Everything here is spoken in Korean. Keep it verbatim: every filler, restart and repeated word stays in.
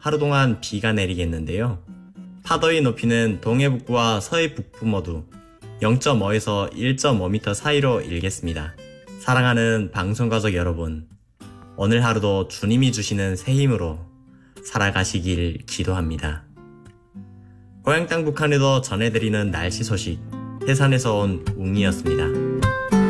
하루 동안 비가 내리겠는데요. 파도의 높이는 동해북부와 서해북부 모두 영 점 오에서 일 점 오 미터 사이로 일겠습니다. 사랑하는 방송가족 여러분, 오늘 하루도 주님이 주시는 새 힘으로 살아가시길 기도합니다. 고향 땅 북한에도 전해드리는 날씨 소식, 해산에서 온 웅이었습니다.